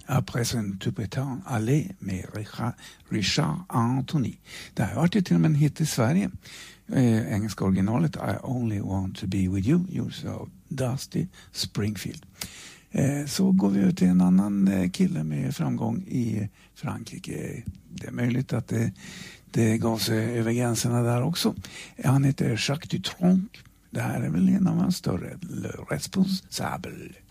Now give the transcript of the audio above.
Après un Toupetan Allé med Richard Anthony. Det här har varit till och med en hit i Sverige. Engelska originalet I Only Want To Be With You gjordes av Dusty Springfield. Så går vi ut till en annan kille med framgång i Frankrike. Det är möjligt att det gav sig över gränserna där också. Han heter Jacques Dutronc. Det här är väl en av hans större, Le Responsable.